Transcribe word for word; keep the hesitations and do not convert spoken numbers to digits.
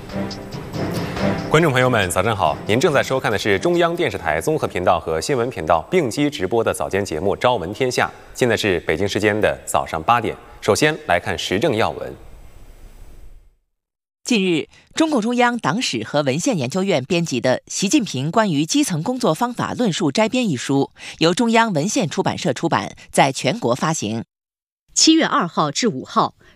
观众朋友们，早上好！您正在收看的是中央电视台综合频道和新闻频道并机直播的早间节目《朝闻天下》。现在是北京时间的早上八点。首先来看时政要闻。 近日，中共中央党史和文献研究院编辑的《习近平关于基层工作方法论述摘编》一书，由中央文献出版社出版，在全国发行。 七月二号至五号，